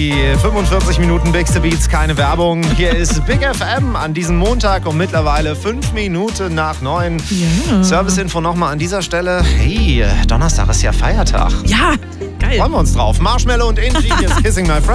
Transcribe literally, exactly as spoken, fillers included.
die fünfundvierzig Minuten Big Beats, keine Werbung. Hier ist Big F M an diesem Montag um mittlerweile fünf Minuten nach neun. Ja. Serviceinfo nochmal an dieser Stelle. Hey, Donnerstag ist ja Feiertag. Ja, geil. Freuen wir uns drauf. Marshmallow und Angie, hier ist Kissing My Friend.